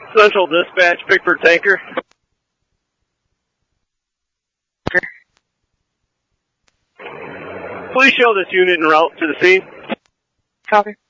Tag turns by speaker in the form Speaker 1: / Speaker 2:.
Speaker 1: Central Dispatch, Pickford Tanker. Please show this unit en route to the scene.
Speaker 2: Copy.